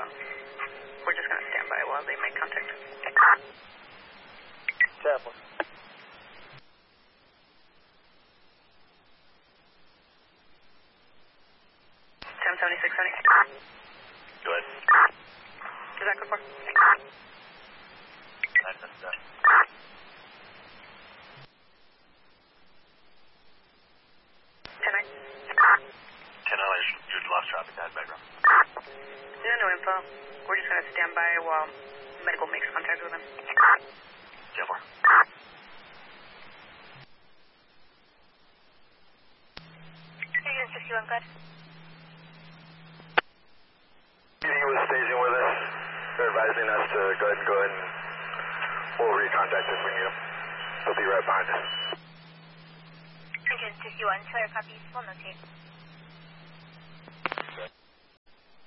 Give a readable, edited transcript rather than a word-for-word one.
we're just going to stand by while they make contact. Chaplain. 1076, Sonny. Go ahead. Is that good for? 977. 10 you lost traffic, that background. No info. We're just going to stand by while medical makes contact with him. 10-4. Unit 61, good. He was staging with us. They're advising us to go ahead and we'll recontact if we need him. He'll be right behind us. Unit 61, clear copies. We'll notate.